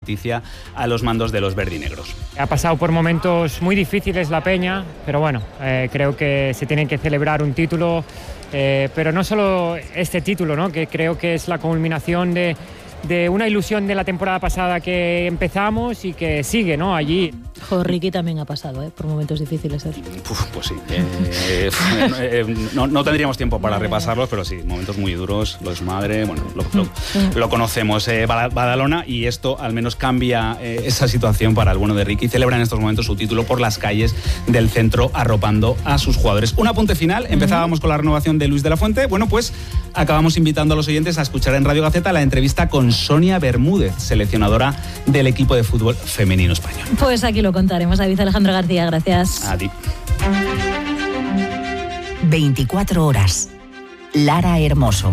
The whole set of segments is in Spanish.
noticia a los mandos de los verdinegros. Ha pasado por momentos muy difíciles la Peña, pero bueno, creo que se tiene que celebrar un título, pero no solo este título, ¿no? Que creo que es la culminación de una ilusión de la temporada pasada que empezamos y que sigue, ¿no? Allí. Ricky también ha pasado, por momentos difíciles. Pues sí. No tendríamos tiempo para repasarlos, pero sí, momentos muy duros. Lo de su madre, bueno, lo conocemos. Badalona, y esto al menos cambia esa situación para el bueno de Ricky. Celebra en estos momentos su título por las calles del centro, arropando a sus jugadores. Un apunte final. Empezábamos con la renovación de Luis de la Fuente. Bueno, pues acabamos invitando a los oyentes a escuchar en Radio Gaceta la entrevista con Sonia Bermúdez, seleccionadora del equipo de fútbol femenino español. Pues aquí lo contaremos. David Alejandro García, gracias. A ti. 24 horas. Lara Hermoso.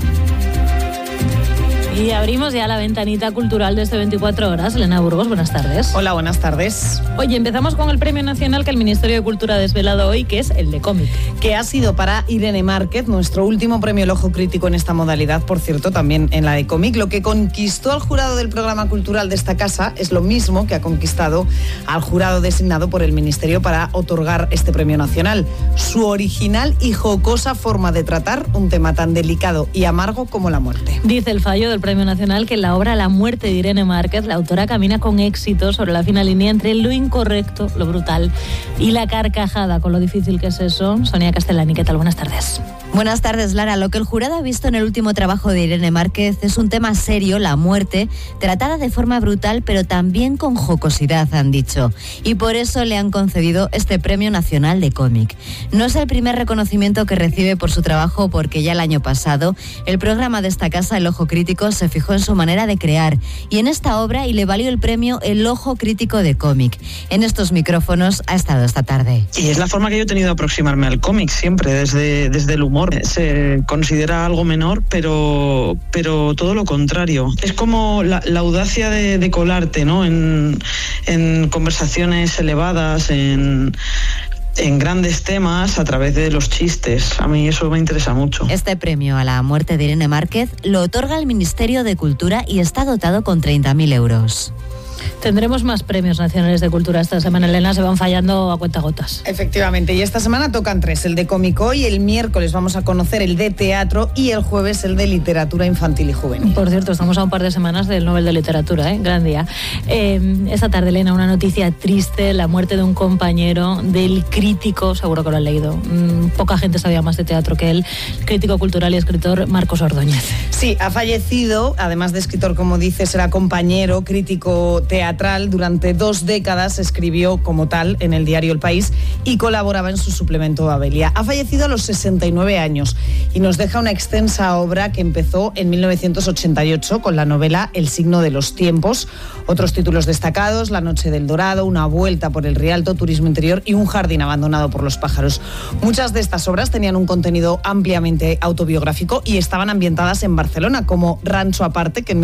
Y abrimos ya la ventanita cultural de este 24 horas. Elena Burgos, buenas tardes. Hola, buenas tardes. Oye, empezamos con el premio nacional que el Ministerio de Cultura ha desvelado hoy, que es el de cómic. Que ha sido para Irene Márquez, nuestro último premio El Ojo Crítico en esta modalidad, por cierto, también en la de cómic. Lo que conquistó al jurado del programa cultural de esta casa es lo mismo que ha conquistado al jurado designado por el Ministerio para otorgar este premio nacional. Su original y jocosa forma de tratar un tema tan delicado y amargo como la muerte. Dice el fallo del Premio Nacional que en la obra La muerte de Irene Márquez, la autora camina con éxito sobre la fina línea entre lo incorrecto, lo brutal y la carcajada, con lo difícil que es eso. Sonia Castellani, ¿qué tal? Buenas tardes. Buenas tardes, Lara. Lo que el jurado ha visto en el último trabajo de Irene Márquez es un tema serio, la muerte, tratada de forma brutal, pero también con jocosidad, han dicho. Y por eso le han concedido este Premio Nacional de Cómic. No es el primer reconocimiento que recibe por su trabajo, porque ya el año pasado el programa de esta casa, El Ojo Crítico, se fijó en su manera de crear y en esta obra y le valió el premio El Ojo Crítico de Cómic. En estos micrófonos ha estado esta tarde. Y es la forma que yo he tenido de aproximarme al cómic siempre, desde el humor. Se considera algo menor, pero todo lo contrario. Es como la audacia de colarte, ¿no? En conversaciones elevadas, en grandes temas a través de los chistes. A mí eso me interesa mucho. Este premio a la muerte de Irene Márquez lo otorga el Ministerio de Cultura y está dotado con 30.000 euros. Tendremos más premios nacionales de cultura esta semana, Elena, se van fallando a cuentagotas. Efectivamente, y esta semana tocan 3, el de cómic hoy, el miércoles vamos a conocer el de teatro y el jueves el de literatura infantil y juvenil. Por cierto, estamos a un par de semanas del Nobel de Literatura, gran día. Esta tarde, Elena, una noticia triste, la muerte de un compañero del crítico, seguro que lo han leído, poca gente sabía más de teatro que él, crítico cultural y escritor Marcos Ordóñez. Sí, ha fallecido, además de escritor, como dices, era compañero, crítico teatral. Durante 2 décadas escribió como tal en el diario El País y colaboraba en su suplemento Abelia. Ha fallecido a los 69 años y nos deja una extensa obra que empezó en 1988 con la novela El signo de los tiempos. Otros títulos destacados: La noche del Dorado, Una vuelta por el Rialto, Turismo interior y Un jardín abandonado por los pájaros. Muchas de estas obras tenían un contenido ampliamente autobiográfico y estaban ambientadas en Barcelona, como Rancho Aparte, que en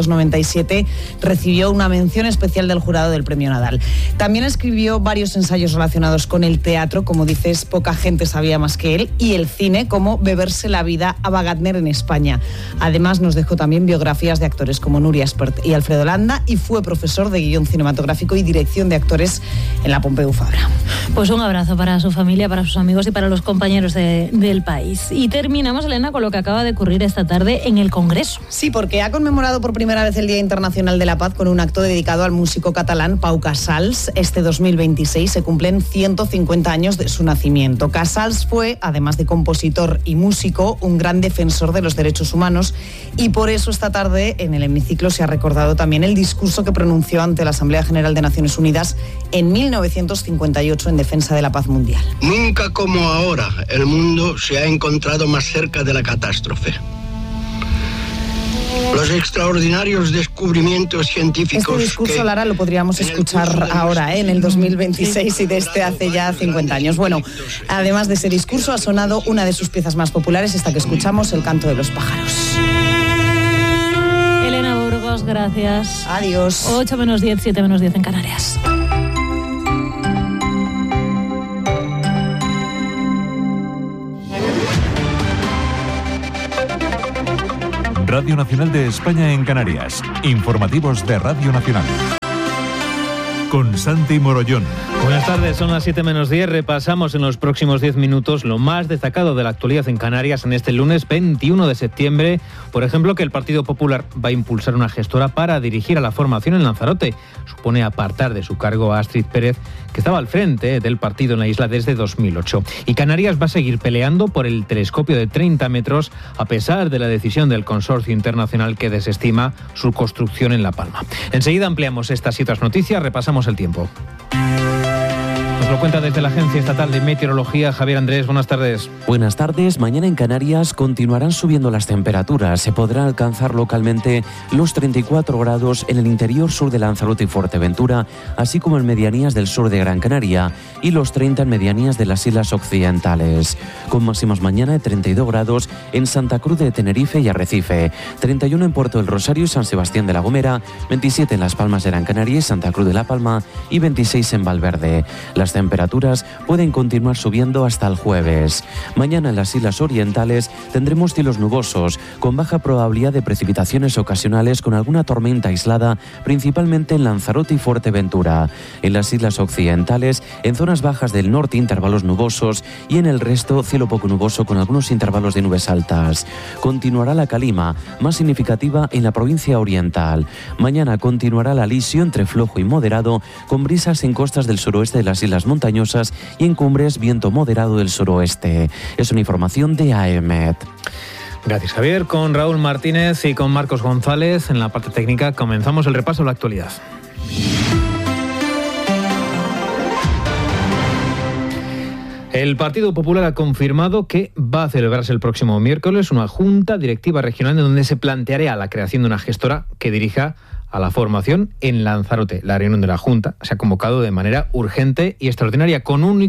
1997 recibió una mención especial del jurado del Premio Nadal. También escribió varios ensayos relacionados con el teatro, como dices, poca gente sabía más que él, y el cine, como Beberse la vida a Wagner en España. Además, nos dejó también biografías de actores como Nuria Espert y Alfredo Landa, y fue profesor de guión cinematográfico y dirección de actores en la Pompeu Fabra. Pues un abrazo para su familia, para sus amigos y para los compañeros del país. Y terminamos, Elena, con lo que acaba de ocurrir esta tarde en el Congreso. Sí, porque ha conmemorado por primera vez el Día Internacional de la Paz con un acto dedicado al músico catalán Pau Casals. Este 2026 se cumplen 150 años de su nacimiento. Casals fue, además de compositor y músico, un gran defensor de los derechos humanos, y por eso esta tarde en el hemiciclo se ha recordado también el discurso que pronunció ante la Asamblea General de Naciones Unidas en 1958 en defensa de la paz mundial. Nunca como ahora el mundo se ha encontrado más cerca de la catástrofe. Los extraordinarios descubrimientos científicos. Este discurso, Lara, lo podríamos escuchar ahora, en el 2026, y desde hace ya 50 años. Bueno, además de ese discurso, ha sonado una de sus piezas más populares, esta que escuchamos, El canto de los pájaros. Elena Burgos, gracias. Adiós. 8 menos 10, 7 menos 10 en Canarias. Radio Nacional de España en Canarias. Informativos de Radio Nacional. con Santi Morollón. Buenas tardes, son las 7 menos 10. Repasamos en los próximos 10 minutos lo más destacado de la actualidad en Canarias en este lunes 21 de septiembre. Por ejemplo, que el Partido Popular va a impulsar una gestora para dirigir a la formación en Lanzarote. Supone apartar de su cargo a Astrid Pérez, que estaba al frente del partido en la isla desde 2008. Y Canarias va a seguir peleando por el telescopio de 30 metros a pesar de la decisión del consorcio internacional que desestima su construcción en La Palma. Enseguida ampliamos estas y otras noticias, repasamos el tiempo. Nos lo cuenta desde la Agencia Estatal de Meteorología, Javier Andrés. Buenas tardes. Buenas tardes. Mañana en Canarias continuarán subiendo las temperaturas. Se podrá alcanzar localmente los 34 grados en el interior sur de Lanzarote y Fuerteventura, así como en medianías del sur de Gran Canaria, y los 30 en medianías de las islas occidentales. Con máximas mañana de 32 grados en Santa Cruz de Tenerife y Arrecife, 31 en Puerto del Rosario y San Sebastián de la Gomera, 27 en Las Palmas de Gran Canaria y Santa Cruz de la Palma y 26 en Valverde. Las temperaturas pueden continuar subiendo hasta el jueves. Mañana en las islas orientales tendremos cielos nubosos, con baja probabilidad de precipitaciones ocasionales con alguna tormenta aislada, principalmente en Lanzarote y Fuerteventura. En las islas occidentales, en zonas bajas del norte, intervalos nubosos, y en el resto, cielo poco nuboso con algunos intervalos de nubes altas. Continuará la calima, más significativa en la provincia oriental. Mañana continuará el alisio entre flojo y moderado, con brisas en costas del suroeste de las islas montañosas y en cumbres viento moderado del suroeste. Es una información de AEMET. Gracias, Javier. Con Raúl Martínez y con Marcos González en la parte técnica comenzamos el repaso de la actualidad. El Partido Popular ha confirmado que va a celebrarse el próximo miércoles una junta directiva regional en donde se planteará la creación de una gestora que dirija a la formación en Lanzarote. La reunión de la Junta se ha convocado de manera urgente y extraordinaria con un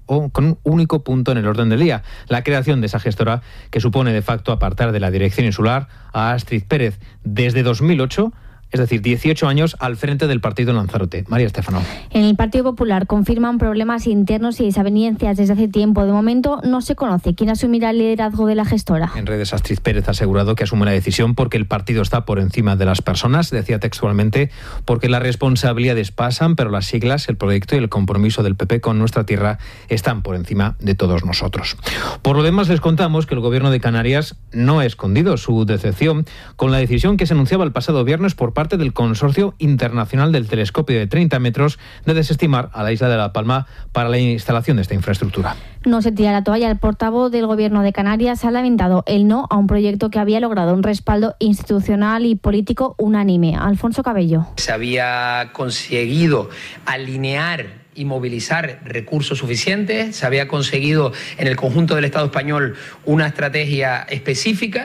único punto en el orden del día: la creación de esa gestora, que supone de facto apartar de la dirección insular a Astrid Pérez desde 2008, es decir, 18 años al frente del partido en Lanzarote. María Estéfano. En el Partido Popular confirman problemas internos y desavenencias desde hace tiempo. De momento no se conoce quién asumirá el liderazgo de la gestora. En redes, Astrid Pérez ha asegurado que asume la decisión porque el partido está por encima de las personas. Decía textualmente: porque las responsabilidades pasan, pero las siglas, el proyecto y el compromiso del PP con nuestra tierra están por encima de todos nosotros. Por lo demás, les contamos que el Gobierno de Canarias no ha escondido su decepción con la decisión que se anunciaba el pasado viernes por parte del Consorcio Internacional del Telescopio de 30 metros de desestimar a la isla de La Palma para la instalación de esta infraestructura. No se tira la toalla. El portavoz del Gobierno de Canarias ha lamentado el no a un proyecto que había logrado un respaldo institucional y político unánime. Alfonso Cabello. Se había conseguido alinear y movilizar recursos suficientes, se había conseguido en el conjunto del Estado español una estrategia específica.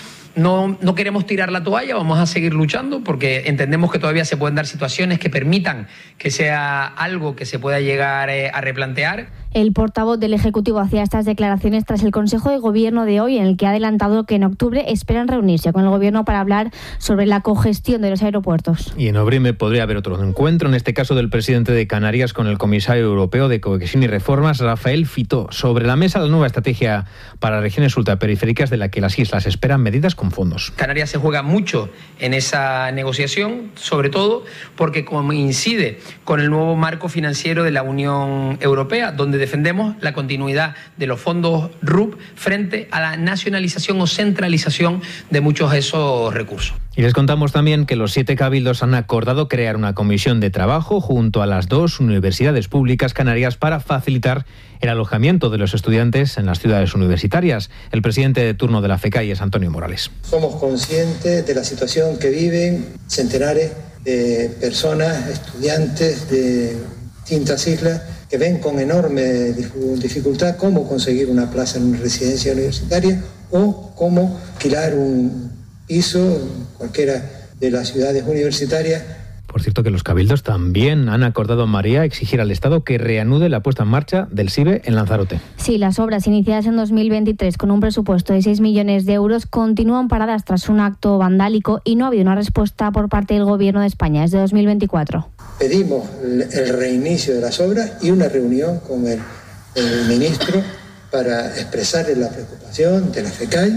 No queremos tirar la toalla, vamos a seguir luchando porque entendemos que todavía se pueden dar situaciones que permitan que sea algo que se pueda llegar a replantear. El portavoz del Ejecutivo hacía estas declaraciones tras el Consejo de Gobierno de hoy, en el que ha adelantado que en octubre esperan reunirse con el Gobierno para hablar sobre la cogestión de los aeropuertos. Y en noviembre podría haber otro encuentro, en este caso del presidente de Canarias con el comisario europeo de Cohesión y Reformas, Rafael Fitó. Sobre la mesa la nueva estrategia para regiones ultraperiféricas de la que las islas esperan medidas con fondos. Canarias se juega mucho en esa negociación, sobre todo porque coincide con el nuevo marco financiero de la Unión Europea, donde defendemos la continuidad de los fondos RUP frente a la nacionalización o centralización de muchos de esos recursos. Y les contamos también que los 7 cabildos han acordado crear una comisión de trabajo junto a las 2 universidades públicas canarias para facilitar el alojamiento de los estudiantes en las ciudades universitarias. El presidente de turno de la FECAI es Antonio Morales. Somos conscientes de la situación que viven centenares de personas, estudiantes de distintas islas, que ven con enorme dificultad cómo conseguir una plaza en una residencia universitaria o cómo alquilar un piso en cualquiera de las ciudades universitarias. Por cierto, que los cabildos también han acordado, María, exigir al Estado que reanude la puesta en marcha del SIBE en Lanzarote. Sí, las obras iniciadas en 2023 con un presupuesto de 6 millones de euros continúan paradas tras un acto vandálico y no ha habido una respuesta por parte del Gobierno de España desde 2024. Pedimos el reinicio de las obras y una reunión con el ministro para expresarle la preocupación de la FECAI,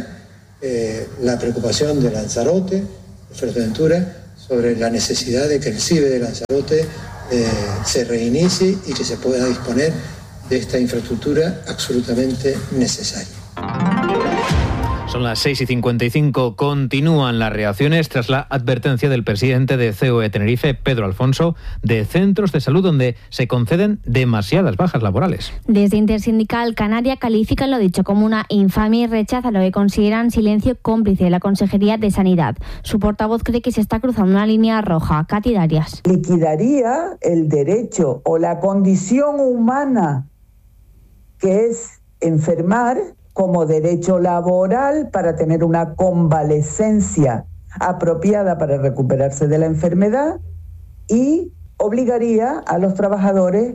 la preocupación de Lanzarote, de Fuerteventura, sobre la necesidad de que el CIBE de Lanzarote se reinicie y que se pueda disponer de esta infraestructura absolutamente necesaria. Son las 6:55. Continúan las reacciones tras la advertencia del presidente de COE Tenerife, Pedro Alfonso, de centros de salud donde se conceden demasiadas bajas laborales. Desde Intersindical Canaria califican lo dicho como una infamia y rechazan lo que consideran silencio cómplice de la Consejería de Sanidad. Su portavoz cree que se está cruzando una línea roja. Katy Darias. Liquidaría el derecho o la condición humana que es enfermar como derecho laboral para tener una convalecencia apropiada para recuperarse de la enfermedad y obligaría a los trabajadores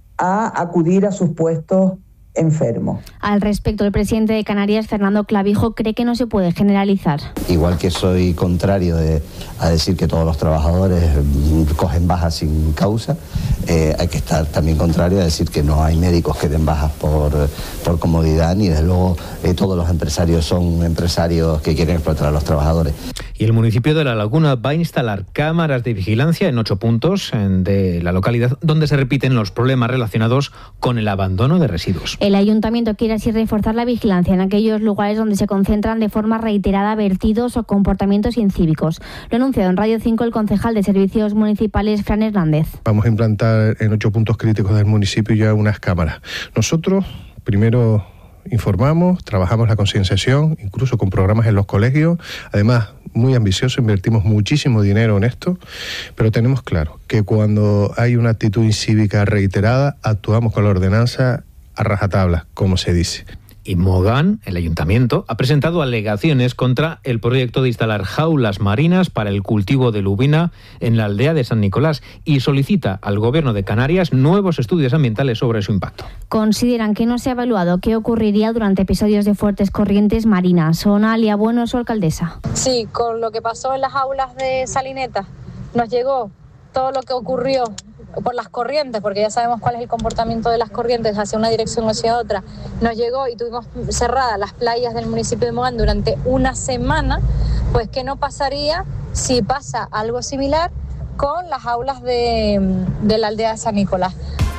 a acudir a sus puestos enfermos. Al respecto, el presidente de Canarias, Fernando Clavijo, cree que no se puede generalizar. Igual que soy contrario a decir que todos los trabajadores cogen bajas sin causa, hay que estar también contrario a decir que no hay médicos que den bajas por comodidad, ni desde luego todos los empresarios son empresarios que quieren explotar a los trabajadores. Y el municipio de La Laguna va a instalar cámaras de vigilancia en 8 puntos de la localidad donde se repiten los problemas relacionados con el abandono de residuos. El ayuntamiento quiere así reforzar la vigilancia en aquellos lugares donde se concentran de forma reiterada vertidos o comportamientos incívicos. Lo ha anunciado en Radio 5 el concejal de Servicios Municipales, Fran Hernández. Vamos a implantar en 8 puntos críticos del municipio ya unas cámaras. Nosotros primero informamos, trabajamos la concienciación, incluso con programas en los colegios. Además, muy ambicioso, invertimos muchísimo dinero en esto, pero tenemos claro que cuando hay una actitud incívica reiterada, actuamos con la ordenanza a rajatabla, como se dice. Y Mogán, el ayuntamiento, ha presentado alegaciones contra el proyecto de instalar jaulas marinas para el cultivo de lubina en la aldea de San Nicolás y solicita al Gobierno de Canarias nuevos estudios ambientales sobre su impacto. Consideran que no se ha evaluado qué ocurriría durante episodios de fuertes corrientes marinas. Sonalia Bueno, su alcaldesa. Sí, con lo que pasó en las aulas de Salineta, nos llegó todo lo que ocurrió por las corrientes, porque ya sabemos cuál es el comportamiento de las corrientes hacia una dirección o hacia otra. Nos llegó y tuvimos cerradas las playas del municipio de Mogán durante una semana. Pues ¿qué no pasaría si pasa algo similar con las aulas de la aldea de San Nicolás?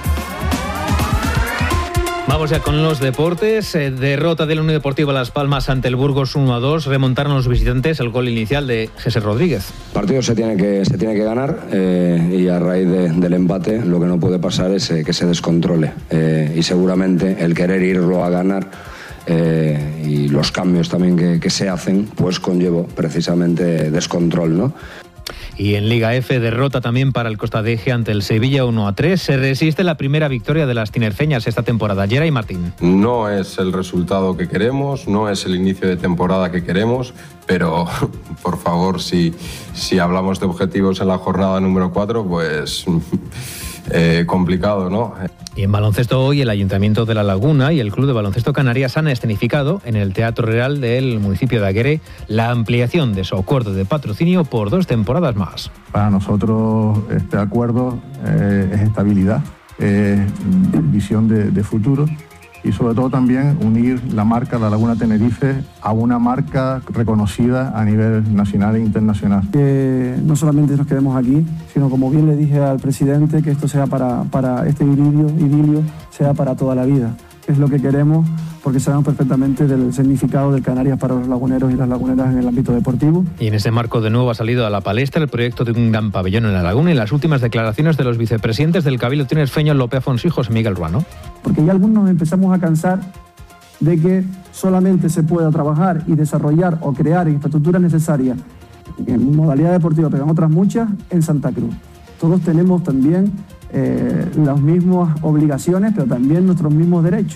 Vamos ya con los deportes. Derrota del Unión Deportiva Las Palmas ante el Burgos 1-2. Remontaron los visitantes el gol inicial de Jesús Rodríguez. El partido se tiene que ganar y a raíz del empate lo que no puede pasar es que se descontrole. Y seguramente el querer irlo a ganar y los cambios también que se hacen pues conlleva precisamente descontrol, ¿no? Y en Liga F, derrota también para el Costa de Eje ante el Sevilla 1-3. Se resiste la primera victoria de las tinerfeñas esta temporada. Geray Martín. No es el resultado que queremos, no es el inicio de temporada que queremos, pero por favor, si hablamos de objetivos en la jornada número 4, pues complicado, ¿no? Y en baloncesto hoy el Ayuntamiento de La Laguna y el Club de Baloncesto Canarias han escenificado en el Teatro Real del municipio de Aguere la ampliación de su acuerdo de patrocinio por 2 temporadas más. Para nosotros este acuerdo es estabilidad, es visión de futuro y sobre todo también unir la marca La Laguna Tenerife a una marca reconocida a nivel nacional e internacional. Que no solamente nos quedemos aquí, sino como bien le dije al presidente, que esto sea para este idilio sea para toda la vida. Es lo que queremos porque sabemos perfectamente del significado del Canarias para los laguneros y las laguneras en el ámbito deportivo. Y en ese marco de nuevo ha salido a la palestra el proyecto de un gran pabellón en La Laguna y las últimas declaraciones de los vicepresidentes del Cabildo tinerfeño, Lope Afonso y José Miguel Ruano. Porque ya algunos nos empezamos a cansar de que solamente se pueda trabajar y desarrollar o crear infraestructuras necesarias en modalidad deportiva, pero en otras muchas, en Santa Cruz. Todos tenemos también las mismas obligaciones, pero también nuestros mismos derechos.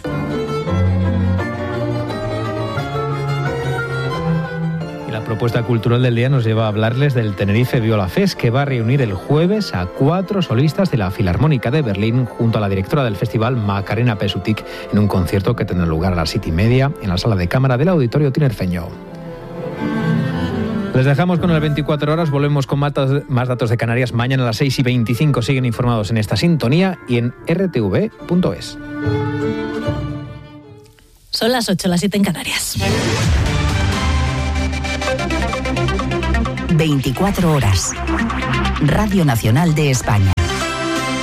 La propuesta cultural del día nos lleva a hablarles del Tenerife Viola Fest, que va a reunir el jueves a 4 solistas de la Filarmónica de Berlín junto a la directora del festival, Macarena Pesutic, en un concierto que tendrá lugar a las 7:30 en la sala de cámara del Auditorio Tinerfeño. Les dejamos con el 24 horas, volvemos con más datos de Canarias mañana a las 6:25. Siguen informados en esta sintonía y en rtv.es. Son las 8, las 7 en Canarias. 24 horas. Radio Nacional de España.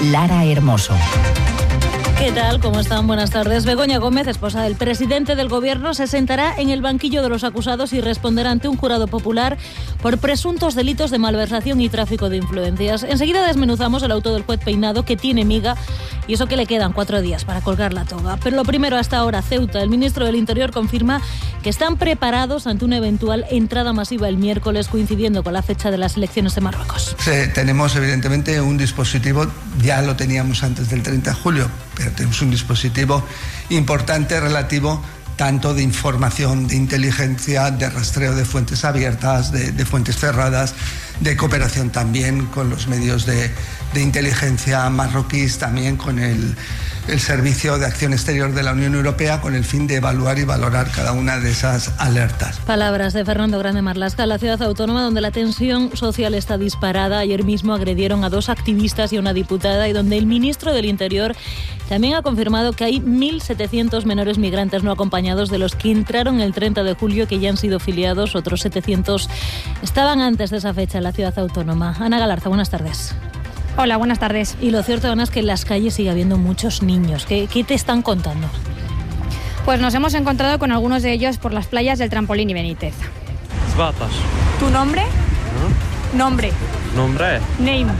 Lara Hermoso. ¿Qué tal? ¿Cómo están? Buenas tardes. Begoña Gómez, esposa del presidente del Gobierno, se sentará en el banquillo de los acusados y responderá ante un jurado popular por presuntos delitos de malversación y tráfico de influencias. Enseguida desmenuzamos el auto del juez Peinado, que tiene miga, y eso que le quedan 4 días para colgar la toga. Pero lo primero, hasta ahora, Ceuta. El ministro del Interior confirma que están preparados ante una eventual entrada masiva el miércoles, coincidiendo con la fecha de las elecciones de Marruecos. Sí, tenemos evidentemente un dispositivo, ya lo teníamos antes del 30 de julio, pero tenemos un dispositivo importante relativo tanto de información, de inteligencia, de rastreo de fuentes abiertas, de fuentes cerradas, de cooperación también con los medios de inteligencia marroquíes, también con el Servicio de Acción Exterior de la Unión Europea, con el fin de evaluar y valorar cada una de esas alertas. Palabras de Fernando Grande Marlaska. La ciudad autónoma, donde la tensión social está disparada. Ayer mismo agredieron a 2 activistas y a una diputada, y donde el ministro del Interior también ha confirmado que hay 1.700 menores migrantes no acompañados de los que entraron el 30 de julio, que ya han sido filiados. Otros 700 estaban antes de esa fecha en la ciudad autónoma. Ana Galarza, buenas tardes. Hola, buenas tardes. Y lo cierto, Ana, es que en las calles sigue habiendo muchos niños. ¿Qué te están contando? Pues nos hemos encontrado con algunos de ellos por las playas del Trampolín y Benítez. Zvatas. ¿Tu nombre? Nombre. Nombre. Name.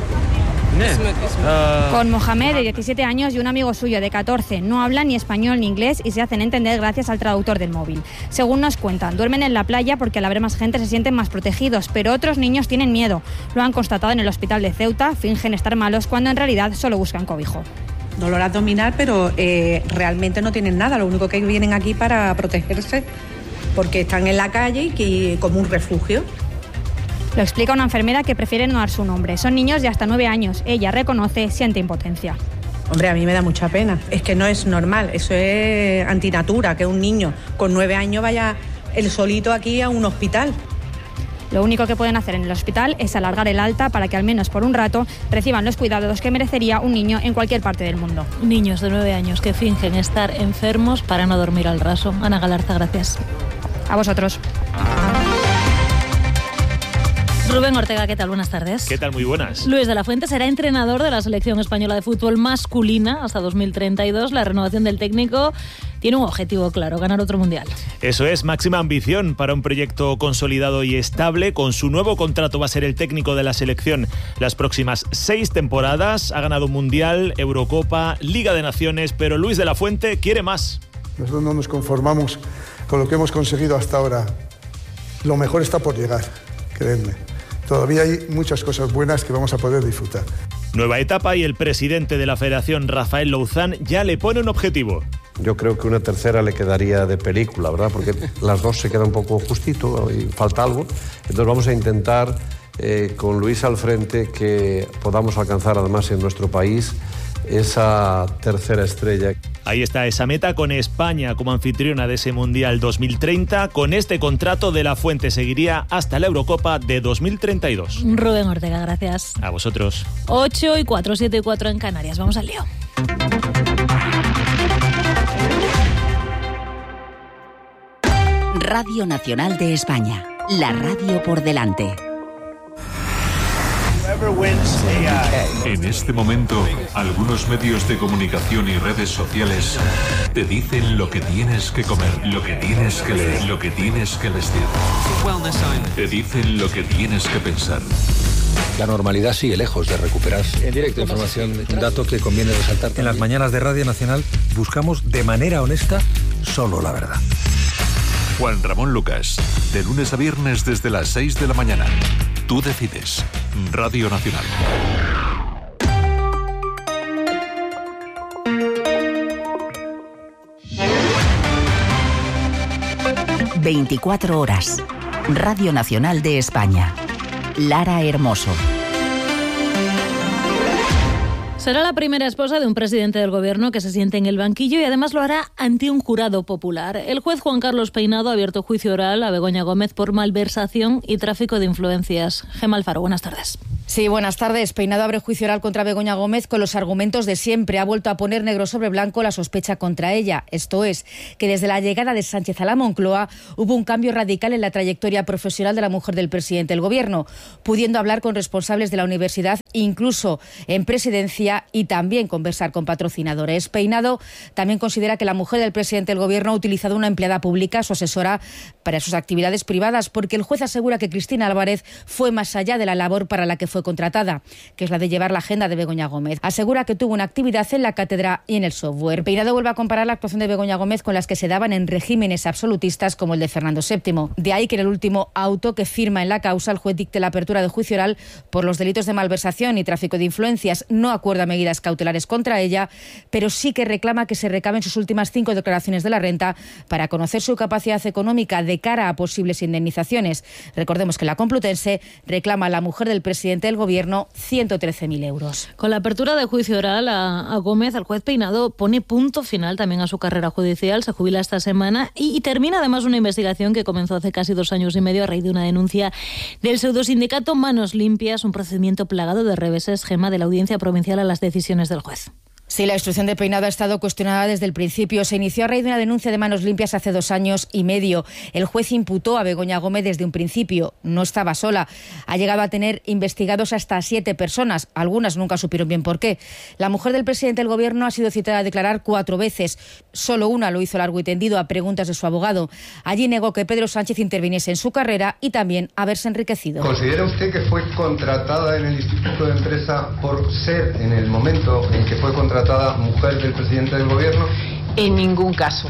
Ne. Con Mohamed, de 17 años, y un amigo suyo de 14. No hablan ni español ni inglés y se hacen entender gracias al traductor del móvil. Según nos cuentan, duermen en la playa porque al haber más gente se sienten más protegidos, pero otros niños tienen miedo. Lo han constatado en el hospital de Ceuta, fingen estar malos cuando en realidad solo buscan cobijo. Dolor abdominal, pero realmente no tienen nada, lo único que vienen aquí para protegerse, porque están en la calle y como un refugio. Lo explica una enfermera que prefiere no dar su nombre. Son niños de hasta 9 años. Ella reconoce, siente impotencia. Hombre, a mí me da mucha pena. Es que no es normal. Eso es antinatura, que un niño con 9 años vaya él solito aquí a un hospital. Lo único que pueden hacer en el hospital es alargar el alta para que al menos por un rato reciban los cuidados que merecería un niño en cualquier parte del mundo. Niños de 9 años que fingen estar enfermos para no dormir al raso. Ana Galarza, gracias. A vosotros. Rubén Ortega, ¿qué tal? Buenas tardes. ¿Qué tal? Muy buenas. Luis de la Fuente será entrenador de la selección española de fútbol masculina hasta 2032. La renovación del técnico tiene un objetivo claro: ganar otro mundial. Eso es, máxima ambición para un proyecto consolidado y estable. Con su nuevo contrato va a ser el técnico de la selección las próximas 6 temporadas. Ha ganado mundial, Eurocopa, Liga de Naciones, pero Luis de la Fuente quiere más. Nosotros no nos conformamos con lo que hemos conseguido hasta ahora. Lo mejor está por llegar, créanme. Todavía hay muchas cosas buenas que vamos a poder disfrutar. Nueva etapa y el presidente de la Federación, Rafael Louzán, ya le pone un objetivo. Yo creo que una tercera le quedaría de película, ¿verdad? Porque las 2 se quedan un poco justito y falta algo. Entonces vamos a intentar, con Luis al frente, que podamos alcanzar además en nuestro país esa tercera estrella. Ahí está esa meta, con España como anfitriona de ese Mundial 2030. Con este contrato, de la Fuente seguiría hasta la Eurocopa de 2032. Rubén Ortega, gracias. A vosotros. 8:04, 7:04 en Canarias. Vamos al lío. Radio Nacional de España. La radio por delante. En este momento, algunos medios de comunicación y redes sociales te dicen lo que tienes que comer, lo que tienes que leer, lo que tienes que vestir. Te dicen lo que tienes que pensar. La normalidad sigue lejos de recuperarse. En directo, información, un dato que conviene resaltar. En las mañanas de Radio Nacional buscamos de manera honesta solo la verdad. Juan Ramón Lucas, de lunes a viernes desde las 6 de la mañana. Tú decides. Radio Nacional. ...24 horas. Radio Nacional de España. Lara Hermoso. Será la primera esposa de un presidente del Gobierno que se siente en el banquillo, y además lo hará ante un jurado popular. El juez Juan Carlos Peinado ha abierto juicio oral a Begoña Gómez por malversación y tráfico de influencias. Gemma Alfaro, buenas tardes. Sí, buenas tardes. Peinado abre juicio oral contra Begoña Gómez con los argumentos de siempre. Ha vuelto a poner negro sobre blanco la sospecha contra ella. Esto es, que desde la llegada de Sánchez a la Moncloa hubo un cambio radical en la trayectoria profesional de la mujer del presidente del Gobierno, pudiendo hablar con responsables de la universidad incluso en presidencia y también conversar con patrocinadores. Peinado también considera que la mujer del presidente del Gobierno ha utilizado una empleada pública, su asesora, para sus actividades privadas, porque el juez asegura que Cristina Álvarez fue más allá de la labor para la que fue contratada, que es la de llevar la agenda de Begoña Gómez. Asegura que tuvo una actividad en la cátedra y en el software. Peinado vuelve a comparar la actuación de Begoña Gómez con las que se daban en regímenes absolutistas como el de Fernando VII. De ahí que en el último auto que firma en la causa el juez dicte la apertura de juicio oral por los delitos de malversación y tráfico de influencias. No acuerda medidas cautelares contra ella, pero sí que reclama que se recaben sus últimas 5 declaraciones de la renta para conocer su capacidad económica de cara a posibles indemnizaciones. Recordemos que la Complutense reclama a la mujer del presidente del Gobierno 113.000 euros. Con la apertura de juicio oral a Gómez, el juez Peinado pone punto final también a su carrera judicial. Se jubila esta semana y termina además una investigación que comenzó hace casi 2 años y medio a raíz de una denuncia del pseudosindicato Manos Limpias, un procedimiento plagado de reveses, Gema, de la Audiencia Provincial a las decisiones del juez. Sí, la instrucción de Peinado ha estado cuestionada desde el principio. Se inició a raíz de una denuncia de Manos Limpias hace 2 años y medio. El juez imputó a Begoña Gómez desde un principio. No estaba sola. Ha llegado a tener investigados hasta 7 personas. Algunas nunca supieron bien por qué. La mujer del presidente del Gobierno ha sido citada a declarar 4 veces. Solo una lo hizo largo y tendido a preguntas de su abogado. Allí negó que Pedro Sánchez interviniese en su carrera y también haberse enriquecido. ¿Considera usted que fue contratada en el Instituto de Empresa por ser, en el momento en que fue contratada, mujer del presidente del Gobierno? En ningún caso,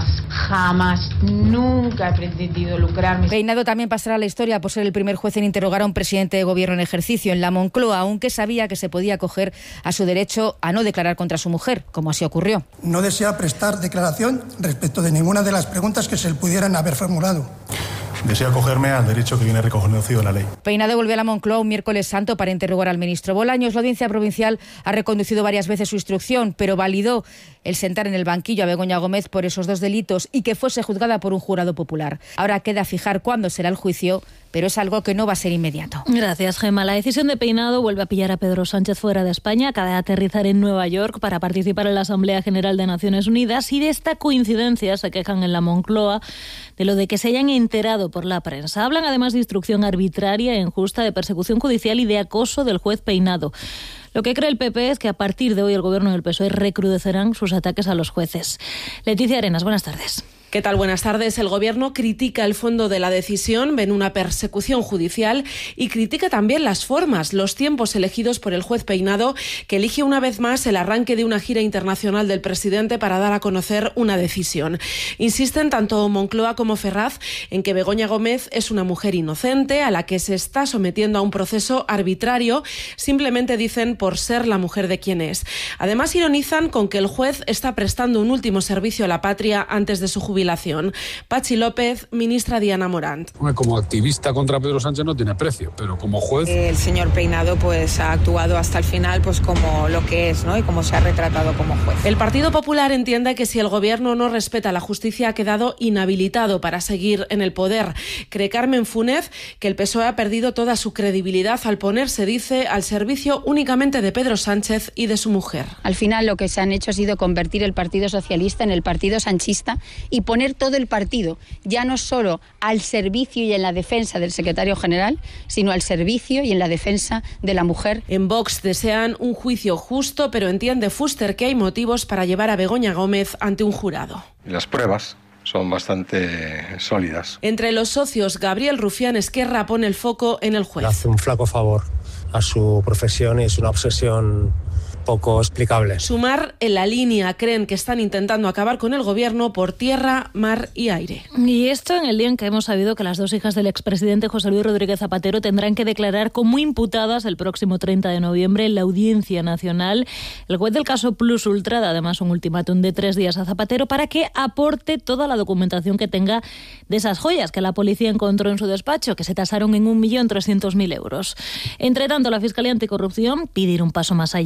jamás, nunca he pretendido lucrarme. Peinado también pasará a la historia por ser el primer juez en interrogar a un presidente de Gobierno en ejercicio en la Moncloa, aunque sabía que se podía acoger a su derecho a no declarar contra su mujer, como así ocurrió. No desea prestar declaración respecto de ninguna de las preguntas que se le pudieran haber formulado. Deseo acogerme al derecho que viene reconocido en la ley. Peinado volvió a la Moncloa un miércoles santo para interrogar al ministro Bolaños. La Audiencia Provincial ha reconducido varias veces su instrucción, pero validó el sentar en el banquillo a Begoña Gómez por esos 2 delitos y que fuese juzgada por un jurado popular. Ahora queda fijar cuándo será el juicio, pero es algo que no va a ser inmediato. Gracias, Gema. La decisión de Peinado vuelve a pillar a Pedro Sánchez fuera de España. Acaba de aterrizar en Nueva York para participar en la Asamblea General de Naciones Unidas y de esta coincidencia se quejan en la Moncloa de lo de que se hayan enterado por la prensa. Hablan además de instrucción arbitraria e injusta, de persecución judicial y de acoso del juez Peinado. Lo que cree el PP es que a partir de hoy el Gobierno y el PSOE recrudecerán sus ataques a los jueces. Leticia Arenas, buenas tardes. ¿Qué tal? Buenas tardes. El Gobierno critica el fondo de la decisión, ven una persecución judicial y critica también las formas, los tiempos elegidos por el juez Peinado, que elige una vez más el arranque de una gira internacional del presidente para dar a conocer una decisión. Insisten tanto Moncloa como Ferraz en que Begoña Gómez es una mujer inocente a la que se está sometiendo a un proceso arbitrario, simplemente dicen por ser la mujer de quien es. Además ironizan con que el juez está prestando un último servicio a la patria antes de su jubilación. Patxi López, ministra Diana Morant. Como activista contra Pedro Sánchez no tiene precio, pero como juez... El señor Peinado pues ha actuado hasta el final pues como lo que es, ¿no? Y como se ha retratado como juez. El Partido Popular entiende que si el Gobierno no respeta la justicia ha quedado inhabilitado para seguir en el poder. Cree Carmen Funes que el PSOE ha perdido toda su credibilidad al ponerse, dice, al servicio únicamente de Pedro Sánchez y de su mujer. Al final lo que se han hecho ha sido convertir el Partido Socialista en el Partido Sanchista y poner todo el partido, ya no solo al servicio y en la defensa del secretario general, sino al servicio y en la defensa de la mujer. En Vox desean un juicio justo, pero entiende Fuster que hay motivos para llevar a Begoña Gómez ante un jurado. Las pruebas son bastante sólidas. Entre los socios, Gabriel Rufián Esquerra pone el foco en el juez. Le hace un flaco favor a su profesión y es una obsesión poco explicable. Sumar en la línea, creen que están intentando acabar con el Gobierno por tierra, mar y aire. Y esto en el día en que hemos sabido que las 2 hijas del expresidente José Luis Rodríguez Zapatero tendrán que declarar como imputadas el próximo 30 de noviembre en la Audiencia Nacional. El juez del caso Plus Ultra da además un ultimátum de 3 días a Zapatero para que aporte toda la documentación que tenga de esas joyas que la policía encontró en su despacho, que se tasaron en 1.300.000 euros. Entre tanto, la Fiscalía Anticorrupción pide ir un paso más allá, quiere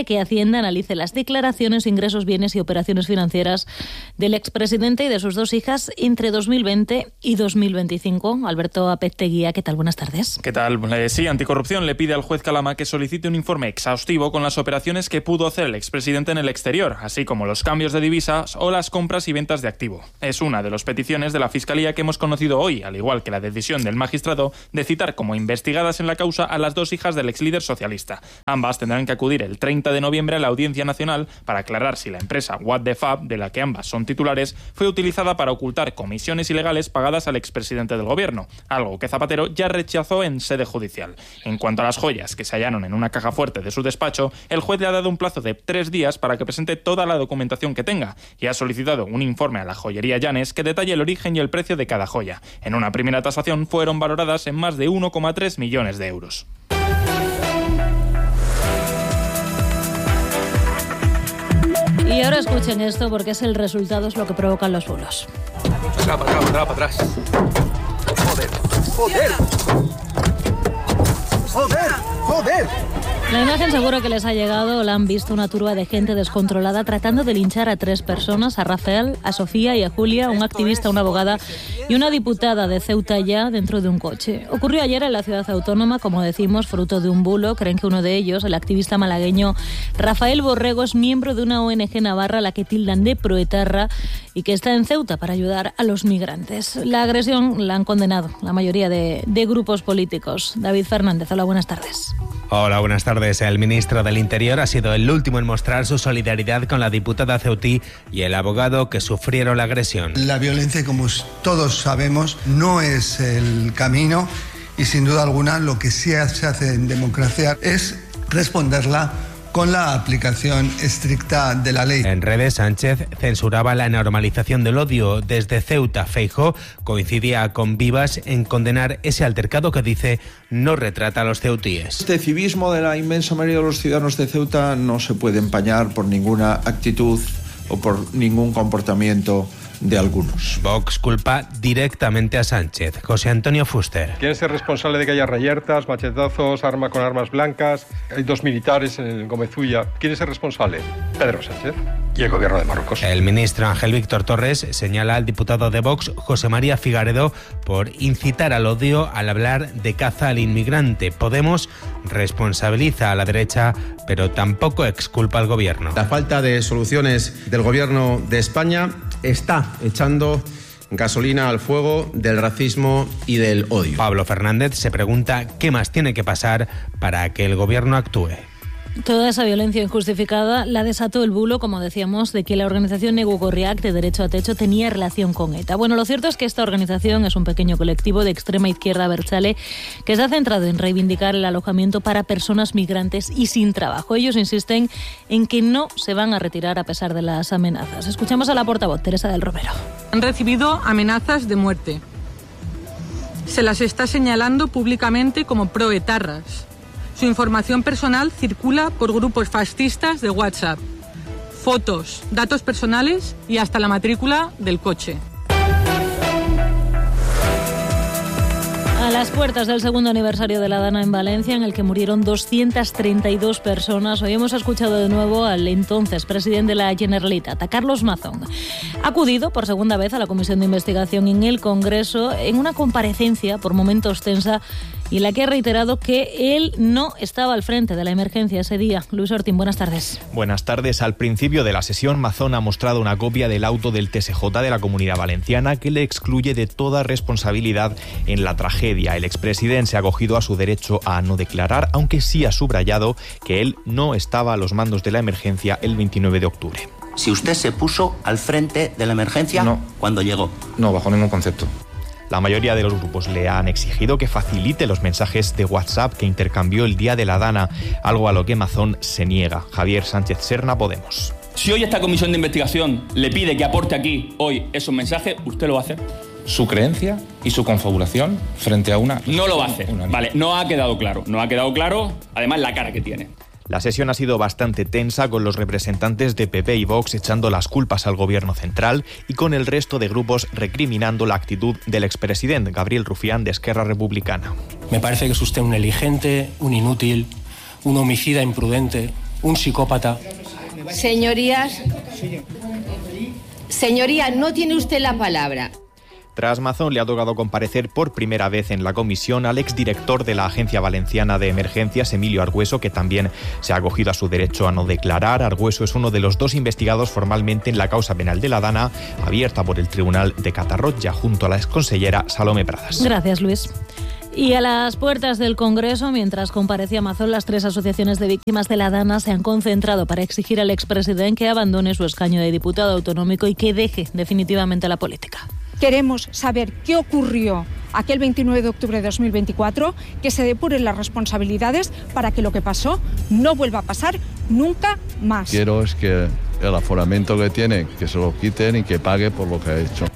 pide que Hacienda analice las declaraciones, ingresos, bienes y operaciones financieras del expresidente y de sus 2 hijas entre 2020 y 2025. Alberto Apezteguía, ¿qué tal? Buenas tardes. ¿Qué tal? Sí, Anticorrupción le pide al juez Calama que solicite un informe exhaustivo con las operaciones que pudo hacer el expresidente en el exterior, así como los cambios de divisas o las compras y ventas de activo. Es una de las peticiones de la Fiscalía que hemos conocido hoy, al igual que la decisión del magistrado de citar como investigadas en la causa a las 2 hijas del exlíder socialista. Ambas tendrán que acudir el 30 de noviembre a la Audiencia Nacional para aclarar si la empresa What the Fab, de la que ambas son titulares, fue utilizada para ocultar comisiones ilegales pagadas al expresidente del gobierno, algo que Zapatero ya rechazó en sede judicial. En cuanto a las joyas que se hallaron en una caja fuerte de su despacho, el juez le ha dado un plazo de 3 días para que presente toda la documentación que tenga y ha solicitado un informe a la joyería Llanes que detalle el origen y el precio de cada joya. En una primera tasación fueron valoradas en más de 1,3 millones de euros. Y ahora escuchen esto porque es el resultado, es lo que provocan los bulos. Para atrás. Joder. La imagen seguro que les ha llegado, la han visto una turba de gente descontrolada tratando de linchar a 3 personas, a Rafael, a Sofía y a Julia, un activista, una abogada y una diputada de Ceuta ya dentro de un coche. Ocurrió ayer en la ciudad autónoma, como decimos, fruto de un bulo. Creen que uno de ellos, el activista malagueño Rafael Borrego, es miembro de una ONG navarra a la que tildan de proetarra y que está en Ceuta para ayudar a los migrantes. La agresión la han condenado la mayoría de grupos políticos. David Fernández, hola, buenas tardes. Hola, buenas tardes. El ministro del Interior ha sido el último en mostrar su solidaridad con la diputada ceutí y el abogado que sufrieron la agresión. La violencia, como todos sabemos, no es el camino y sin duda alguna lo que sí se hace en democracia es responderla con la aplicación estricta de la ley. En redes, Sánchez censuraba la normalización del odio. Desde Ceuta, Feijóo coincidía con Vivas en condenar ese altercado que dice no retrata a los ceutíes. Este civismo de la inmensa mayoría de los ciudadanos de Ceuta no se puede empañar por ninguna actitud o por ningún comportamiento de algunos. Vox culpa directamente a Sánchez. José Antonio Fuster. ¿Quién es el responsable de que haya reyertas, machetazos, con armas blancas? Hay 2 militares en Gomezulla. ¿Quién es el responsable? Pedro Sánchez y el gobierno de Marruecos. El ministro Ángel Víctor Torres señala al diputado de Vox, José María Figaredo, por incitar al odio al hablar de caza al inmigrante. Podemos responsabiliza a la derecha, pero tampoco exculpa al gobierno. La falta de soluciones del gobierno de España está echando gasolina al fuego del racismo y del odio. Pablo Fernández se pregunta qué más tiene que pasar para que el gobierno actúe. Toda esa violencia injustificada la desató el bulo, como decíamos, de que la organización Negu Gorriak de Derecho a Techo tenía relación con ETA. Bueno, lo cierto es que esta organización es un pequeño colectivo de extrema izquierda abertzale que se ha centrado en reivindicar el alojamiento para personas migrantes y sin trabajo. Ellos insisten en que no se van a retirar a pesar de las amenazas. Escuchamos a la portavoz, Teresa del Romero. Han recibido amenazas de muerte. Se las está señalando públicamente como proetarras. Su información personal circula por grupos fascistas de WhatsApp. Fotos, datos personales y hasta la matrícula del coche. A las puertas del segundo aniversario de la Dana en Valencia, en el que murieron 232 personas, hoy hemos escuchado de nuevo al entonces presidente de la Generalitat, a Carlos Mazón. Ha acudido por segunda vez a la Comisión de Investigación en el Congreso en una comparecencia por momentos tensa y en la que ha reiterado que él no estaba al frente de la emergencia ese día. Luis Ortín, buenas tardes. Buenas tardes. Al principio de la sesión, Mazón ha mostrado una copia del auto del TSJ de la Comunidad Valenciana que le excluye de toda responsabilidad en la tragedia. El expresidente se ha acogido a su derecho a no declarar, aunque sí ha subrayado que él no estaba a los mandos de la emergencia el 29 de octubre. Si usted se puso al frente de la emergencia cuando llegó. No, bajo ningún concepto. La mayoría de los grupos le han exigido que facilite los mensajes de WhatsApp que intercambió el día de la Dana, algo a lo que Mazón se niega. Javier Sánchez Serna, Podemos. Si hoy esta comisión de investigación le pide que aporte aquí hoy esos mensajes, ¿usted lo va a hacer? Su creencia y su confabulación frente a una... No lo va a hacer. Vale, no ha quedado claro. No ha quedado claro, además, la cara que tiene. La sesión ha sido bastante tensa, con los representantes de PP y Vox echando las culpas al gobierno central y con el resto de grupos recriminando la actitud del expresidente Gabriel Rufián de Esquerra Republicana. Me parece que es usted un negligente, un inútil, un homicida imprudente, un psicópata. Señorías, no tiene usted la palabra. Tras Mazón le ha tocado comparecer por primera vez en la comisión al exdirector de la Agencia Valenciana de Emergencias, Emilio Argüeso, que también se ha acogido a su derecho a no declarar. Argüeso es uno de los 2 investigados formalmente en la causa penal de la Dana, abierta por el Tribunal de Catarroja, junto a la exconsellera Salomé Pradas. Gracias, Luis. Y a las puertas del Congreso, mientras comparecía Mazón, las 3 asociaciones de víctimas de la Dana se han concentrado para exigir al expresidente que abandone su escaño de diputado autonómico y que deje definitivamente la política. Queremos saber qué ocurrió aquel 29 de octubre de 2024, que se depuren las responsabilidades para que lo que pasó no vuelva a pasar nunca más. Quiero es que el aforamiento que tiene, que se lo quiten y que pague por lo que ha hecho.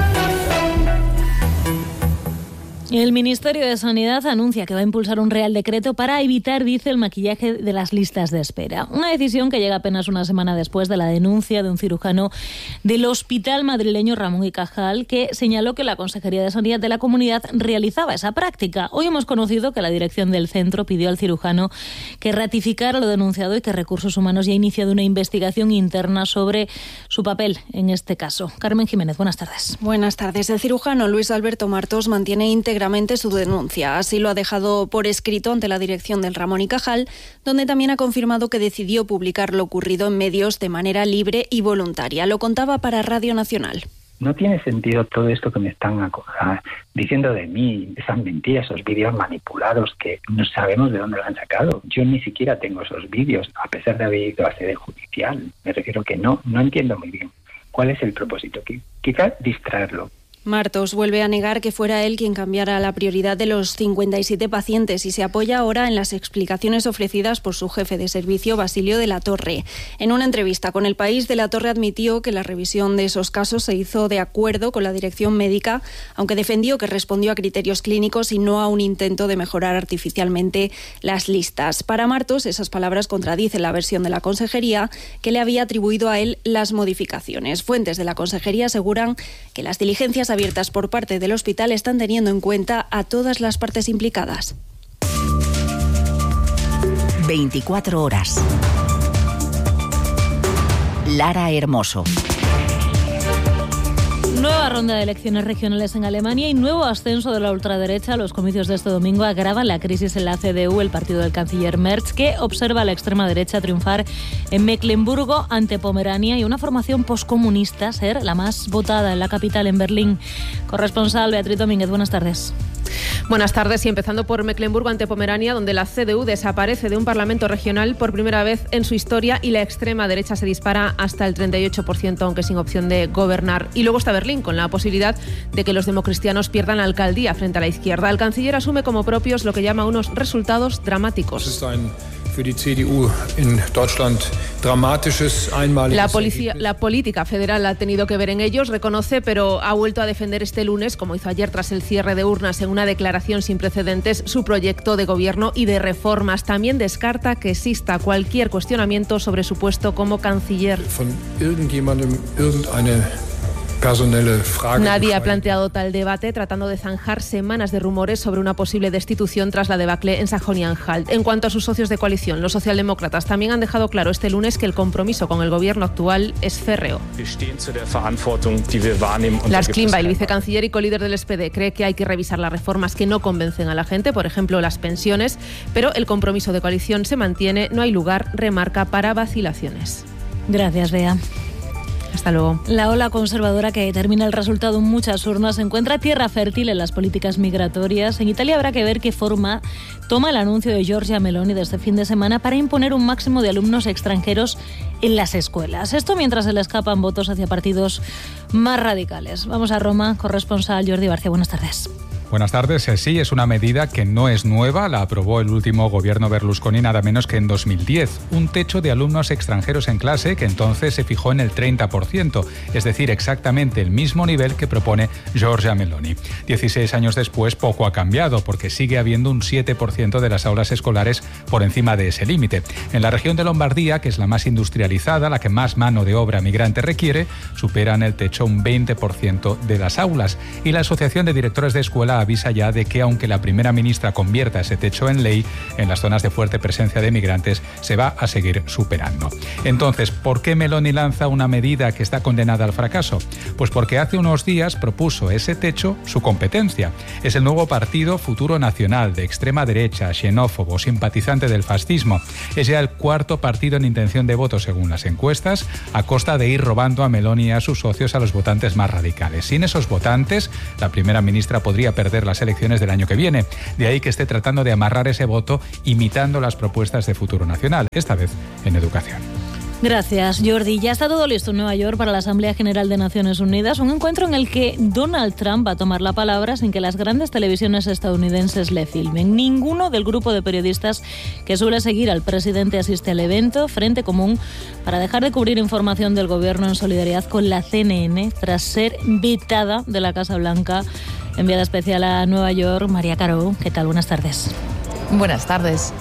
El Ministerio de Sanidad anuncia que va a impulsar un real decreto para evitar, dice, el maquillaje de las listas de espera. Una decisión que llega apenas una semana después de la denuncia de un cirujano del Hospital madrileño Ramón y Cajal, que señaló que la Consejería de Sanidad de la Comunidad realizaba esa práctica. Hoy hemos conocido que la dirección del centro pidió al cirujano que ratificara lo denunciado y que Recursos Humanos ya ha iniciado una investigación interna sobre su papel en este caso. Carmen Jiménez, buenas tardes. Buenas tardes. El cirujano Luis Alberto Martos mantiene íntegramente su denuncia. Así lo ha dejado por escrito ante la dirección del Ramón y Cajal, donde también ha confirmado que decidió publicar lo ocurrido en medios de manera libre y voluntaria. Lo contaba para Radio Nacional. No tiene sentido todo esto que me están diciendo de mí, esas mentiras, esos vídeos manipulados que no sabemos de dónde lo han sacado. Yo ni siquiera tengo esos vídeos, a pesar de haber ido a sede judicial. Me refiero que no entiendo muy bien cuál es el propósito. Quizás distraerlo. Martos vuelve a negar que fuera él quien cambiara la prioridad de los 57 pacientes y se apoya ahora en las explicaciones ofrecidas por su jefe de servicio, Basilio de la Torre. En una entrevista con El País, de la Torre admitió que la revisión de esos casos se hizo de acuerdo con la dirección médica, aunque defendió que respondió a criterios clínicos y no a un intento de mejorar artificialmente las listas. Para Martos, esas palabras contradicen la versión de la Consejería, que le había atribuido a él las modificaciones. Fuentes de la Consejería aseguran que las diligencias abiertas por parte del hospital están teniendo en cuenta a todas las partes implicadas. 24 horas. Lara Hermoso. Nueva ronda de elecciones regionales en Alemania y nuevo ascenso de la ultraderecha. Los comicios de este domingo agravan la crisis en la CDU, el partido del canciller Merz, que observa a la extrema derecha triunfar en Mecklemburgo ante Pomerania y una formación poscomunista ser la más votada en la capital, en Berlín. Corresponsal Beatriz Domínguez, buenas tardes. Buenas tardes, y empezando por Mecklemburgo ante Pomerania, donde la CDU desaparece de un parlamento regional por primera vez en su historia y la extrema derecha se dispara hasta el 38%, aunque sin opción de gobernar. Y luego está Berlín, con la posibilidad de que los democristianos pierdan la alcaldía frente a la izquierda. El canciller asume como propios lo que llama unos resultados dramáticos. La política federal ha tenido que ver en ellos, reconoce, pero ha vuelto a defender este lunes, como hizo ayer tras el cierre de urnas en una declaración sin precedentes, su proyecto de gobierno y de reformas. También descarta que exista cualquier cuestionamiento sobre su puesto como canciller. Nadie ha planteado tal debate, tratando de zanjar semanas de rumores sobre una posible destitución tras la debacle en Sajonia-Anhalt. En cuanto a sus socios de coalición, los socialdemócratas también han dejado claro este lunes que el compromiso con el gobierno actual es férreo. Lars Klingbeil, vicecanciller y colíder del SPD, cree que hay que revisar las reformas que no convencen a la gente, por ejemplo las pensiones, pero el compromiso de coalición se mantiene, no hay lugar, remarca, para vacilaciones. Gracias, Bea. Hasta luego. La ola conservadora que determina el resultado en muchas urnas encuentra tierra fértil en las políticas migratorias. En Italia habrá que ver qué forma toma el anuncio de Giorgia Meloni de este fin de semana para imponer un máximo de alumnos extranjeros en las escuelas. Esto mientras se le escapan votos hacia partidos más radicales. Vamos a Roma, corresponsal Jordi Barcia. Buenas tardes. Buenas tardes. Sí, es una medida que no es nueva, la aprobó el último gobierno Berlusconi nada menos que en 2010. Un techo de alumnos extranjeros en clase que entonces se fijó en el 30%, es decir, exactamente el mismo nivel que propone Giorgia Meloni. 16 años después poco ha cambiado porque sigue habiendo un 7% de las aulas escolares por encima de ese límite. En la región de Lombardía, que es la más industrializada, la que más mano de obra migrante requiere, superan el techo un 20% de las aulas. Y la Asociación de Directores de Escuela Blanca avisa ya de que aunque la primera ministra convierta ese techo en ley, en las zonas de fuerte presencia de migrantes se va a seguir superando. Entonces, ¿por qué Meloni lanza una medida que está condenada al fracaso? Pues porque hace unos días propuso ese techo su competencia. Es el nuevo partido Futuro Nacional, de extrema derecha, xenófobo, simpatizante del fascismo. Es ya el cuarto partido en intención de voto según las encuestas, a costa de ir robando a Meloni y a sus socios a los votantes más radicales. Sin esos votantes, la primera ministra podría perder las elecciones del año que viene. De ahí que esté tratando de amarrar ese voto imitando las propuestas de Futuro Nacional, esta vez en educación. Gracias, Jordi. Ya está todo listo en Nueva York para la Asamblea General de Naciones Unidas, un encuentro en el que Donald Trump va a tomar la palabra sin que las grandes televisiones estadounidenses le filmen. Ninguno del grupo de periodistas que suele seguir al presidente asiste al evento. Frente Común para dejar de cubrir información del gobierno en solidaridad con la CNN tras ser vetada de la Casa Blanca. Enviada especial a Nueva York, María Caro. ¿Qué tal? Buenas tardes. Buenas tardes.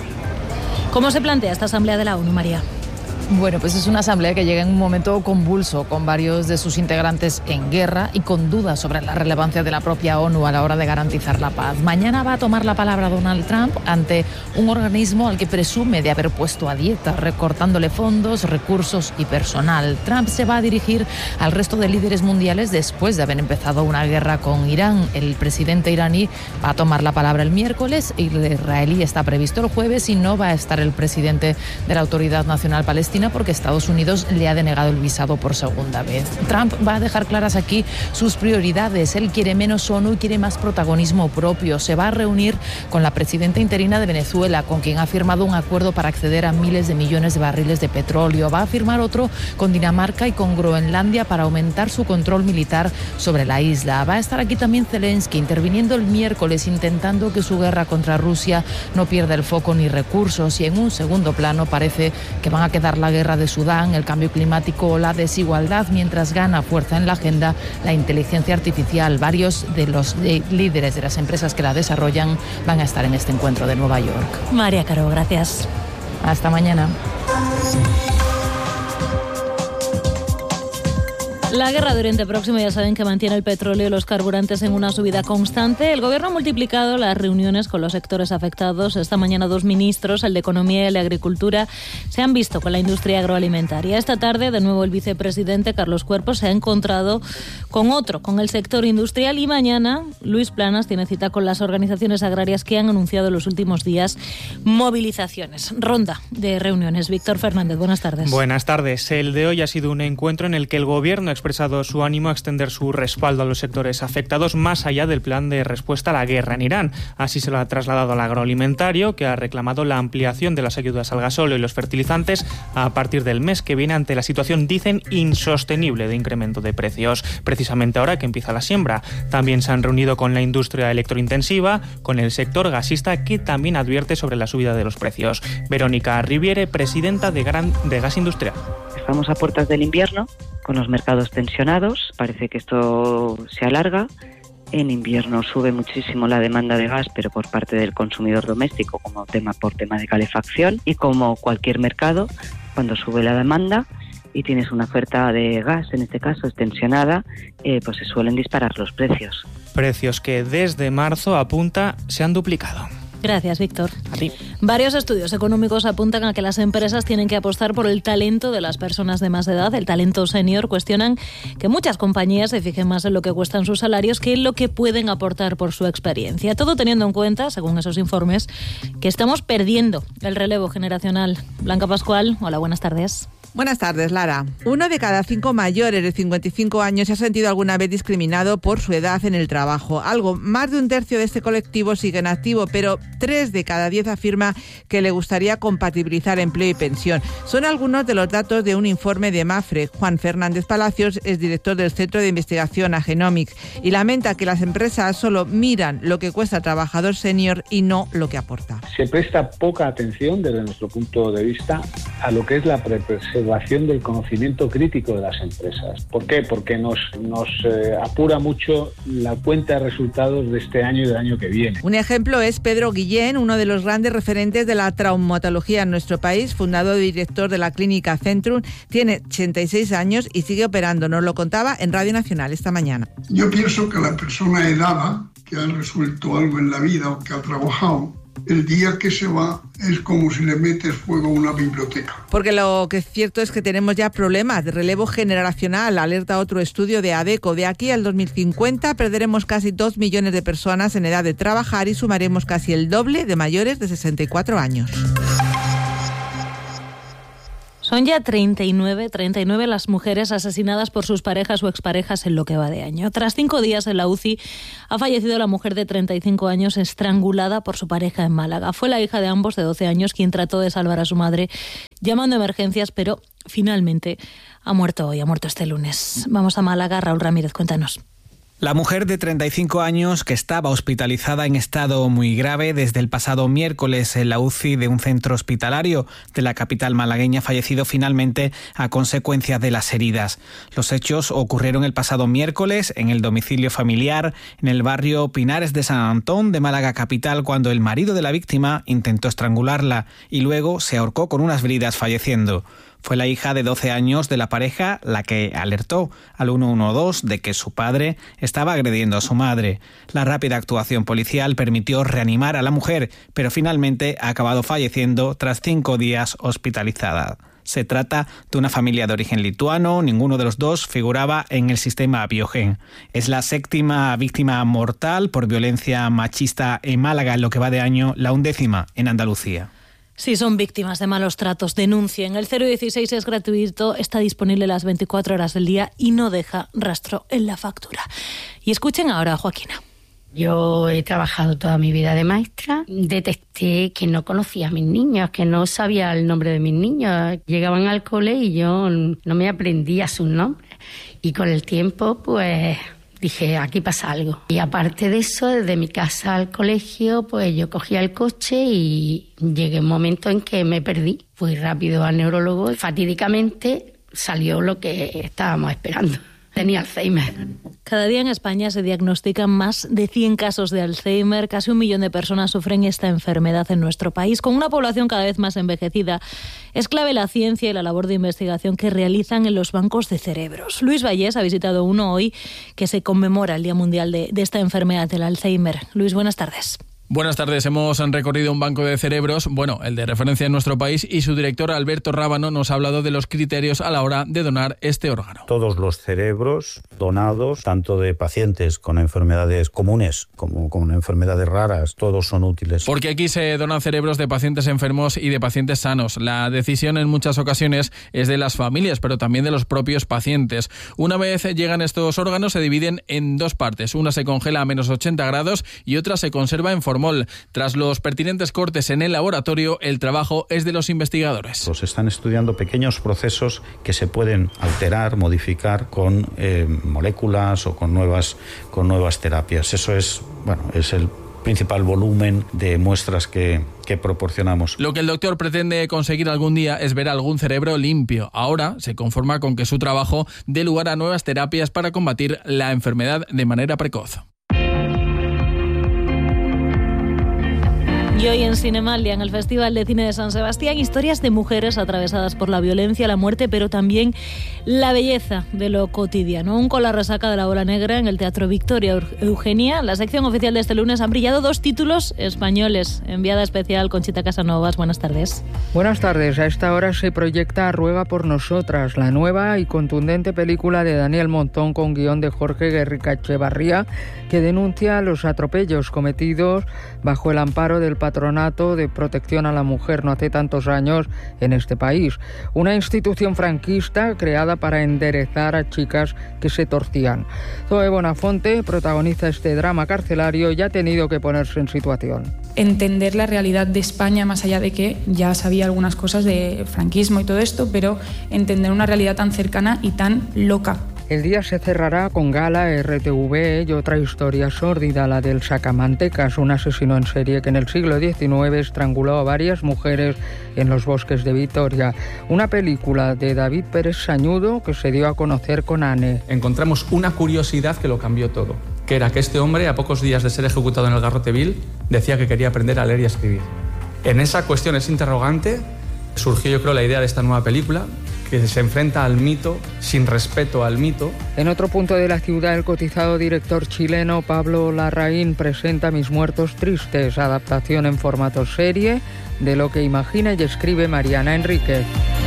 ¿Cómo se plantea esta Asamblea de la ONU, María? Bueno, pues es una asamblea que llega en un momento convulso, con varios de sus integrantes en guerra y con dudas sobre la relevancia de la propia ONU a la hora de garantizar la paz. Mañana va a tomar la palabra Donald Trump ante un organismo al que presume de haber puesto a dieta, recortándole fondos, recursos y personal. Trump se va a dirigir al resto de líderes mundiales después de haber empezado una guerra con Irán. El presidente iraní va a tomar la palabra el miércoles y el israelí está previsto el jueves, y no va a estar el presidente de la Autoridad Nacional Palestina porque Estados Unidos le ha denegado el visado por segunda vez. Trump va a dejar claras aquí sus prioridades. Él quiere menos ONU y quiere más protagonismo propio. Se va a reunir con la presidenta interina de Venezuela, con quien ha firmado un acuerdo para acceder a miles de millones de barriles de petróleo. Va a firmar otro con Dinamarca y con Groenlandia para aumentar su control militar sobre la isla. Va a estar aquí también Zelensky, interviniendo el miércoles, intentando que su guerra contra Rusia no pierda el foco ni recursos. Y en un segundo plano parece que van a quedar la guerra de Sudán, el cambio climático o la desigualdad, mientras gana fuerza en la agenda la inteligencia artificial. Varios de los líderes de las empresas que la desarrollan van a estar en este encuentro de Nueva York. María Caro, gracias. Hasta mañana. La guerra de Oriente Próximo ya saben que mantiene el petróleo y los carburantes en una subida constante. El gobierno ha multiplicado las reuniones con los sectores afectados. Esta mañana 2 ministros, el de Economía y el de Agricultura, se han visto con la industria agroalimentaria. Esta tarde, de nuevo, el vicepresidente Carlos Cuerpo se ha encontrado con el sector industrial, y mañana Luis Planas tiene cita con las organizaciones agrarias que han anunciado en los últimos días movilizaciones. Ronda de reuniones. Víctor Fernández, buenas tardes. Buenas tardes. El de hoy ha sido un encuentro en el que el gobierno ha expresado su ánimo a extender su respaldo a los sectores afectados más allá del plan de respuesta a la guerra en Irán. Así se lo ha trasladado al agroalimentario, que ha reclamado la ampliación de las ayudas al gasóleo y los fertilizantes a partir del mes que viene ante la situación, dicen, insostenible de incremento de precios, precisamente ahora que empieza la siembra. También se han reunido con la industria electrointensiva, con el sector gasista, que también advierte sobre la subida de los precios. Verónica Riviere, presidenta de Gas Industrial. Estamos a puertas del invierno, con los mercados tensionados. Parece que esto se alarga. En invierno sube muchísimo la demanda de gas, pero por parte del consumidor doméstico, por tema de calefacción. Y como cualquier mercado, cuando sube la demanda y tienes una oferta de gas, en este caso tensionada, pues se suelen disparar los precios. Precios que desde marzo, apunta, se han duplicado. Gracias, Víctor. A ti. Varios estudios económicos apuntan a que las empresas tienen que apostar por el talento de las personas de más edad, el talento senior. Cuestionan que muchas compañías se fijen más en lo que cuestan sus salarios que en lo que pueden aportar por su experiencia. Todo teniendo en cuenta, según esos informes, que estamos perdiendo el relevo generacional. Blanca Pascual, hola, buenas tardes. Buenas tardes, Lara. 1 de cada 5 mayores de 55 años se ha sentido alguna vez discriminado por su edad en el trabajo. Algo más de un tercio de este colectivo sigue en activo, pero 3 de cada 10 afirma que le gustaría compatibilizar empleo y pensión. Son algunos de los datos de un informe de Mafre. Juan Fernández Palacios es director del Centro de Investigación Agenomics y lamenta que las empresas solo miran lo que cuesta el trabajador senior y no lo que aporta. Se presta poca atención desde nuestro punto de vista a lo que es la preservación del conocimiento crítico de las empresas. ¿Por qué? Porque nos apura mucho la cuenta de resultados de este año y del año que viene. Un ejemplo es Pedro Guillén, uno de los grandes referentes de la traumatología en nuestro país, fundador y director de la clínica Centrum. Tiene 86 años y sigue operando. Nos lo contaba en Radio Nacional esta mañana. Yo pienso que la persona edada que ha resuelto algo en la vida o que ha trabajado, el día que se va es como si le metes fuego a una biblioteca. Porque lo que es cierto es que tenemos ya problemas de relevo generacional, alerta otro estudio de ADECO. De aquí al 2050 perderemos casi 2 millones de personas en edad de trabajar y sumaremos casi el doble de mayores de 64 años. Son ya 39 las mujeres asesinadas por sus parejas o exparejas en lo que va de año. Tras 5 días en la UCI, ha fallecido la mujer de 35 años estrangulada por su pareja en Málaga. Fue la hija de ambos, de 12 años, quien trató de salvar a su madre llamando a emergencias, pero finalmente ha muerto hoy, ha muerto este lunes. Vamos a Málaga. Raúl Ramírez, cuéntanos. La mujer de 35 años, que estaba hospitalizada en estado muy grave desde el pasado miércoles en la UCI de un centro hospitalario de la capital malagueña, ha fallecido finalmente a consecuencia de las heridas. Los hechos ocurrieron el pasado miércoles en el domicilio familiar en el barrio Pinares de San Antón de Málaga capital, cuando el marido de la víctima intentó estrangularla y luego se ahorcó con unas bridas, falleciendo. Fue la hija de 12 años de la pareja la que alertó al 112 de que su padre estaba agrediendo a su madre. La rápida actuación policial permitió reanimar a la mujer, pero finalmente ha acabado falleciendo tras 5 días hospitalizada. Se trata de una familia de origen lituano, ninguno de los dos figuraba en el sistema Biogen. Es la 7ª víctima mortal por violencia machista en Málaga en lo que va de año, la 11ª en Andalucía. Si son víctimas de malos tratos, denuncien. El 016 es gratuito, está disponible las 24 horas del día y no deja rastro en la factura. Y escuchen ahora a Joaquina. Yo he trabajado toda mi vida de maestra. Detecté que no conocía a mis niños, que no sabía el nombre de mis niños. Llegaban al cole y yo no me aprendía sus nombres. Y con el tiempo, pues dije, aquí pasa algo. Y aparte de eso, desde mi casa al colegio, pues yo cogía el coche y llegué a un momento en que me perdí. Fui rápido al neurólogo y fatídicamente salió lo que estábamos esperando. Tenía Alzheimer. Cada día en España se diagnostican más de 100 casos de Alzheimer. Casi 1 millón de personas sufren esta enfermedad en nuestro país. Con una población cada vez más envejecida, es clave la ciencia y la labor de investigación que realizan en los bancos de cerebros. Luis Vallés ha visitado uno hoy que se conmemora el Día Mundial de esta enfermedad, del Alzheimer. Luis, buenas tardes. Buenas tardes. Hemos recorrido un banco de cerebros, el de referencia en nuestro país, y su director, Alberto Rábano, nos ha hablado de los criterios a la hora de donar este órgano. Todos los cerebros donados, tanto de pacientes con enfermedades comunes como con enfermedades raras, todos son útiles. Porque aquí se donan cerebros de pacientes enfermos y de pacientes sanos. La decisión en muchas ocasiones es de las familias, pero también de los propios pacientes. Una vez llegan estos órganos, se dividen en 2 partes. Una se congela a menos 80 grados y otra se conserva en formol. Tras los pertinentes cortes en el laboratorio, el trabajo es de los investigadores. Se están estudiando pequeños procesos que se pueden alterar, modificar con moléculas o con nuevas terapias. Eso es el principal volumen de muestras que proporcionamos. Lo que el doctor pretende conseguir algún día es ver algún cerebro limpio. Ahora se conforma con que su trabajo dé lugar a nuevas terapias para combatir la enfermedad de manera precoz. Y hoy en Cinemalia, en el Festival de Cine de San Sebastián, historias de mujeres atravesadas por la violencia, la muerte, pero también la belleza de lo cotidiano. Aún con la resaca de la ola negra en el Teatro Victoria Eugenia, la sección oficial de este lunes, han brillado 2 títulos españoles. Enviada especial Conchita Casanovas, buenas tardes. Buenas tardes. A esta hora se proyecta Ruega por nosotras, la nueva y contundente película de Daniel Montón con guión de Jorge Guerrica Echevarría, que denuncia los atropellos cometidos bajo el amparo del Patronato de Protección a la Mujer no hace tantos años en este país. Una institución franquista creada para enderezar a chicas que se torcían. Zoe Bonafonte protagoniza este drama carcelario y ha tenido que ponerse en situación. Entender la realidad de España, más allá de que ya sabía algunas cosas de franquismo y todo esto, pero entender una realidad tan cercana y tan loca. El día se cerrará con gala, RTV y otra historia sórdida, la del Sacamantecas, un asesino en serie que en el siglo XIX estranguló a varias mujeres en los bosques de Vitoria. Una película de David Pérez Sañudo que se dio a conocer con Anne. Encontramos una curiosidad que lo cambió todo, que era que este hombre, a pocos días de ser ejecutado en el Garrote Vil, decía que quería aprender a leer y a escribir. En esa cuestión, ese interrogante, surgió, yo creo, la idea de esta nueva película, que se enfrenta al mito sin respeto al mito. En otro punto de la ciudad, el cotizado director chileno Pablo Larraín presenta Mis muertos tristes, adaptación en formato serie de lo que imagina y escribe Mariana Enríquez.